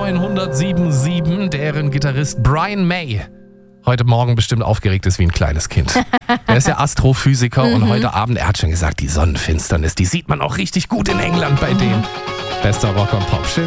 B907.7, deren Gitarrist Brian May heute Morgen bestimmt aufgeregt ist wie ein kleines Kind. Er ist ja Astrophysiker und heute Abend, er hat schon gesagt, die Sonnenfinsternis, die sieht man auch richtig gut in England bei denen. Bester Rock und Pop. Schön.